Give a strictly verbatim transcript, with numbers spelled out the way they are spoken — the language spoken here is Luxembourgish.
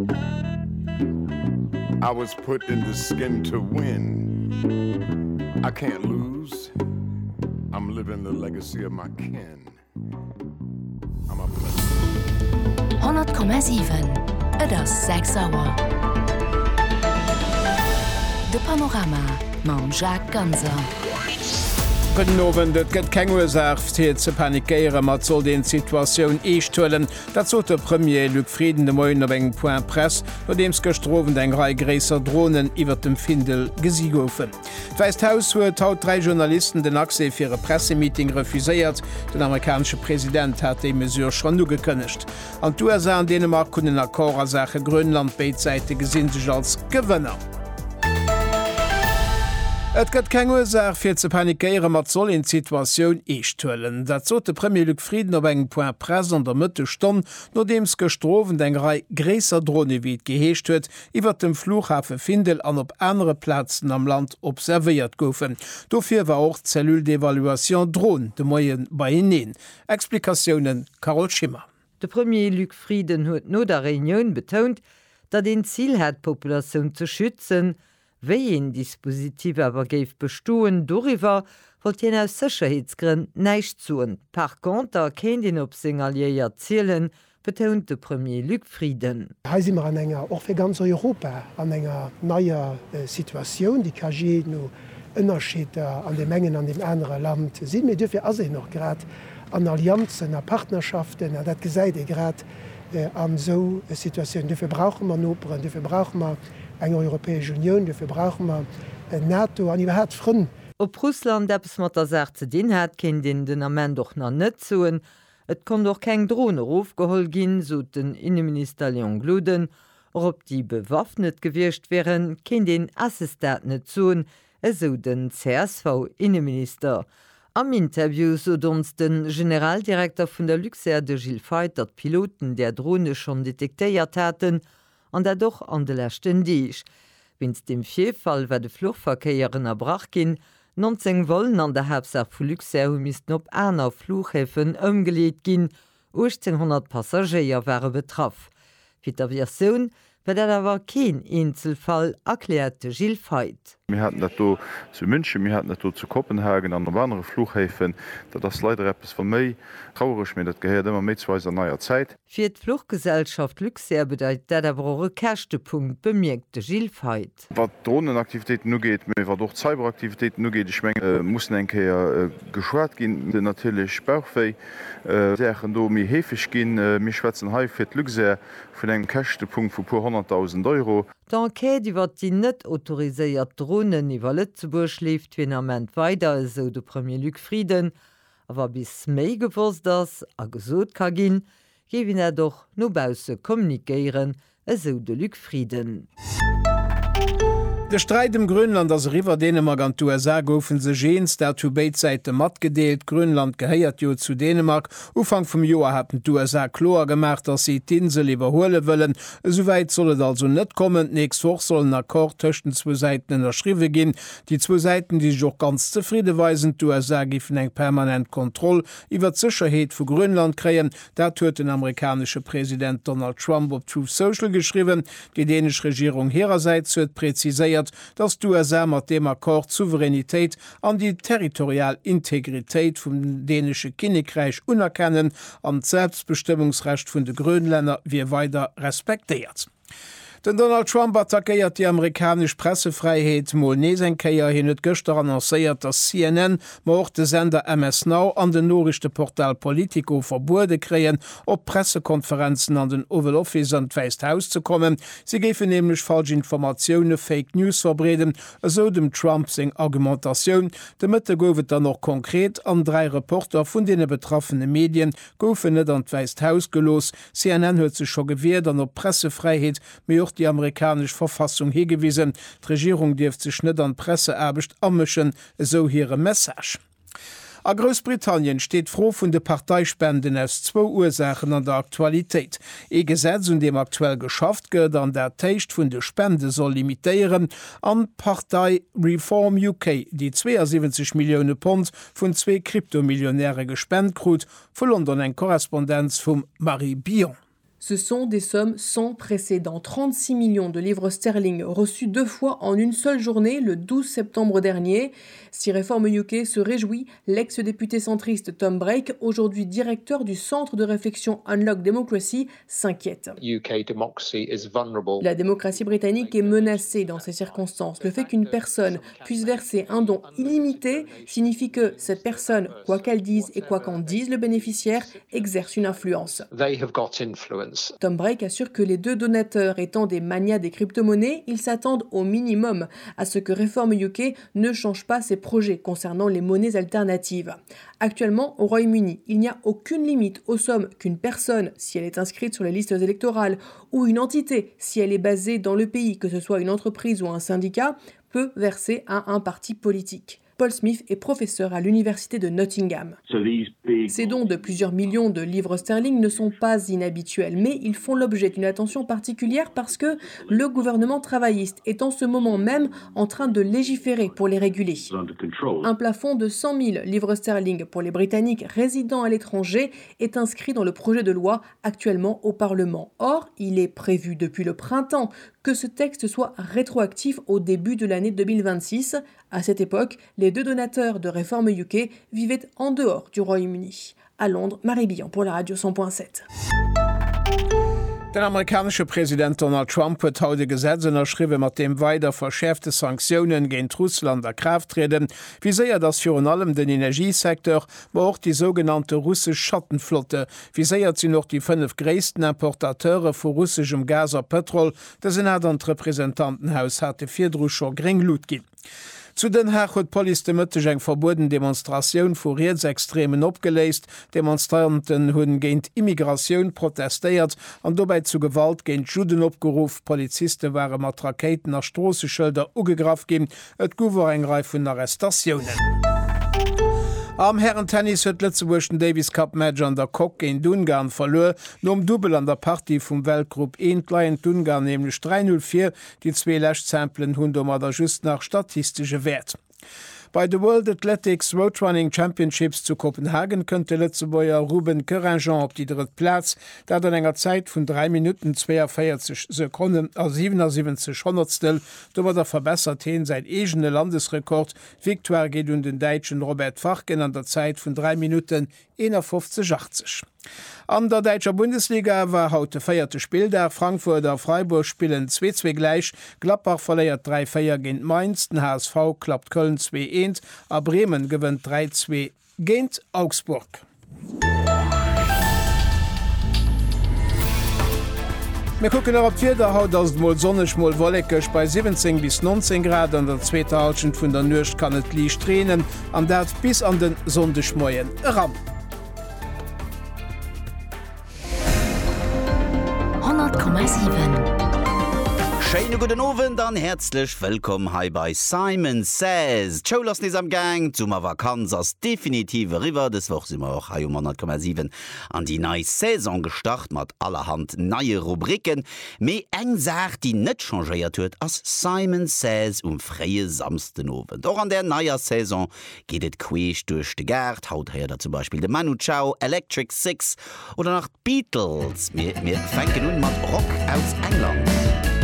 I was put in the skin to win. I can't lose. I'm living the legacy of my kin. I'm a blessing. hundert Komma sieben. Et ass sechs Auer. De Panorama mam Jacques Ganser. Nowen dat gëtt keng Ursacht fir ze panikéieren mat zoll den Situationoun eichtëllen, dat zo der Premier Luc Frieden de Moien op eng Point Press, no deems gestrowen eng Rei gréser Drohnen iwwer dem Findel gesi goufen. D'Weisthaus huet haut drei Journalisten den Akse fir e Pressemeeting refuséiert, den amerikanische Präsident hat de Mesur schon nu gekënnecht. An d'U S A an Dänemark kunn Akkorer Sache Grönland beitseite gesinn sech als Gewënner. Et gëtt keng Ursach fir ze panikéieren mat zoll en Situationoun eichtëllen. Dat zot de Premier Luc Frieden op eng Point Press an der Mëtte stomm, no deems gestrowen eng Rei gréser Drohnewiet geheescht huet, iwwer dem Flughafe Findel an op enere Plätzen am Land observéiert goufen. Dofir war och Zellul d'Evaluation Drohn de Moien bei hineen. Explikationen Carol Schimmer. De Premier Luc Frieden huet no der Reunion betont, dat den Ziel hat Populationun zu schützen, wéi en Dispositiv awer géif bestoen doriwer, wollt jen aus Sicherheitsgrinn neicht zuen. Par contre kenint den op Signalier zielen, betont de Premier Luc Frieden. He immer an enger och fir ganz Europa an enger naier äh, Situationun, die K G no ënnerscheter an de Mengen an dem enre Land sinn mir dufir as noch grad an Allianzen, a Partnerschaften, a dat gesäide grad äh, an so äh, Situationun. Dufir brauchen man Operen, dufir brauchen man eng Europäesche Union, dufir brauchen man äh, NATO an iwwer het fronn. Op Russland appss mat der Sa ze Din hat ken den den Amment doch na net zuen. Et kon doch keng Drohne ofgeholl ginn, so den Innenminister Leon Gluden, or op die bewaffnet gewircht wären, ken den Assistat net zuen, eso den C S V-Innenminister. Am Interview so dons den Generaldirektor vun der Luxair de Gilles Feit, dat Piloten der Drohne schon detektéiert hatten, an der doch an de lächten Diich. Wins dem Vierfall war de Flugverkeieren erbrach gin, neunzehn wollen an der Hauptsache vu Luxair missisten op einer Flughäfen ëmgeleet gin, achtzehn Passagier waren betraff. Fi d'Aviationun war dat awer kein Einzelfall, erklärte Gilles Feit. Wir hatten dat zu München, wir hatten dat zu Kopenhagen an der andere Flughäfen, dat das leider etwas von méi traurig mir dat gehört immer mitzweis neuer Zeit. Für die Fluggesellschaft Luxair bedeutet dat aber Kächtepunkt, bemerkte Gilles Feit. Was Drohnenaktivitäten nu geht, mir war doch Cyberaktivitäten nu geht, ich mein, äh, muss enke äh, geschwert gin, natürlich Bauchfei, äh, do mir hefig gin, äh, mir schwätzen ha fir Luxair für den Kächtepunkt vu pur hunderttausend Euro. D'Enquête iwwer die net autoriséiert Drohnen iwwer Lützeburg schläft Finament weiter, so de Premier Luc Frieden, awer bis méi gewusst ass a gesot ka ginn, gewin er doch nobause kommunikéieren, eso de Luc Frieden. De Streit im Grönland as River Dänemark an U S A goufen se gens der to Beitseite mat gedeelt. Grönland geheiert jo zu Dänemark. Ufang vum Joer hat U S A Kloer gemacht, dat sie d'Insel iwwerhole wëllen. Soweit sollet also net kommen. Nächst woch sollen Akkord töchten zwo Seiten erschriwe gin. Die zwo Seiten, die joch ganz zufriedeweisen, U S A gifen eng permanent Kontroll iwwer Sicherheet vu Grönland kreien. Dat huet den amerikanische Präsident Donald Trump op Truth Social geschrieben. Die dänische Regierung hererseits huet präziséiert, dass du er mat dem Akkord Souveränitéit an die Territorialintegritéit vum dänische Königreich unerkennen an Selbstbestimmungsrecht vun de Grönländer wie weiter respektiert. Den Donald Trump attackiert die amerikasch Pressefreiheit Mol Nesenkeier hin et Göster annoncéiert, dass C N N mo de Sender M S Now an den norrichte Portal Politico verbude kreen, op Pressekonferenzen an den Oval Office an Weisthaus zu kommen. Sie gefen nämlich falsche Informationen, Fake News verbreden, so dem Trump seg Argumentation. De Mitte gouft dann noch konkret an drei Reporter vun denen betroffene Medien goufen net an Weisthaus gelos. C N N huet sich schon gewehrt an op Pressefreiheit mir die amerikanische Verfassung hingewiesen. Die Regierung dürft sich nicht an Presseerbecht ammischen, so ihre Message. A Großbritannien steht froh vun de Parteispenden aus zwo Ursachen an der Aktualität. E Gesetz und dem aktuell geschafft gëtt an der Teicht vun de Spende soll limitieren an Partei Reform U K, die zweiundsiebzig Millionen Pfund vun zwei Kryptomillionäre gespend krut, vu London en Korrespondenz vum Marie Bion. Ce sont des sommes sans précédent. trente-six millions de livres sterling reçus deux fois en une seule journée, le douze septembre dernier. Si Reform U K se réjouit, l'ex-député centriste Tom Brake, aujourd'hui directeur du centre de réflexion Unlock Democracy, s'inquiète. La démocratie britannique est menacée dans ces circonstances. Le fait qu'une personne puisse verser un don illimité signifie que cette personne, quoi qu'elle dise et quoi qu'en dise le bénéficiaire, exerce une influence. Tom Brake assure que les deux donateurs étant des manias des crypto-monnaies, ils s'attendent au minimum à ce que Reform U K ne change pas ses projets concernant les monnaies alternatives. Actuellement, au Royaume-Uni, il n'y a aucune limite aux sommes qu'une personne, si elle est inscrite sur les listes électorales, ou une entité, si elle est basée dans le pays, que ce soit une entreprise ou un syndicat, peut verser à un parti politique. Paul Smith est professeur à l'université de Nottingham. Ces dons de plusieurs millions de livres sterling ne sont pas inhabituels, mais ils font l'objet d'une attention particulière parce que le gouvernement travailliste est en ce moment même en train de légiférer pour les réguler. Un plafond de cent mille livres sterling pour les Britanniques résidant à l'étranger est inscrit dans le projet de loi actuellement au Parlement. Or, il est prévu depuis le printemps que ce texte soit rétroactif au début de l'année deux mille vingt-six. À cette époque, les deux donateurs de Reform U K vivaient en dehors du Royaume-Uni. À Londres, Marie Billon pour la radio cent point sept. Den amerikanische Präsident Donald Trump huet haut de Gesetzen erschriwe, mat dem weiter verschärfte Sanktionen géint Russland der Kraft treten, wie séier das fir an allem den Energiesektor, wo auch die sogenannte russisch Schattenflotte, wie séiert sie noch die fünf gréissten Importateure vu russischem Gas a Petrol, dat in ad an Repräsentantenhaus hatte firdrucher Gringlut gin. Zu den Herr huet Poli de Mëtteg eng verboden Demonstrationun vu Reetsextremen opgeléist, Demonstranten hunn géint Immigrationun protestéiert an dobei zu Gewalt géint Juden opgeruf, Poliziste waren mat Raketen a Strosseschëlder ugegraf gin, et gower eng Reif vun Arrestationioen. Am Herrentennis huet Lützeburgschen Davis Cup Match an der Cock géint Dungarn verloer, nom Double an der Party vum Weltgrupp Eentleien Dungarn nämlich drei null vier, die zwee Lächzempeln hunn do mat der just nach statistische Wert. Bei der World Athletics Roadrunning Championships zu Kopenhagen könnte Lützeburger Ruben Kerangen op die dritte Platz, dat an enger Zeit vun drei Minuten zweiundvierzig Sekunden a siebenundsiebzig Hundertstel dower der verbessert hin seit egene Landesrekord. Victoire geht un den Deitschen Robert Fachgen an der Zeit vun drei Minuten einundfünfzig achtzig. An der Deutscher Bundesliga war haut de feierte Spiel der Frankfurter Freiburg spielen zwei zwei gleich, Gladbach verleiert drei Feier géint Mainz, den H S V klappt Köln zwei eins, a Bremen gewinnt drei zwei géint Augsburg. Wir gucken op Vider haut ass moll sonnech moll wollekech bei siebzehn bis neunzehn Grad an der zweete Halschen vun der Nucht kann et Liich tränen, an dat bis an den Sondechmoien ram. hundert Komma sieben. Schönen guten Abend, dann herzlich willkommen hier bei Simon Says. Cholas ist am Gang, zum Vakanz als definitive River, das Woche sind wir auch hier um hundert Komma sieben an die neue Saison gestartet mit allerhand neue Rubriken. Mehr eng sagt, die nicht changiert wird, als Simon Says um freie Samstagabend. Auch an der neuen Saison geht es quer durch die Gärte, haut her da zum Beispiel der Manu Chao, Electric Six oder nach Beatles. Wir, wir fangen nun mit Rock aus England.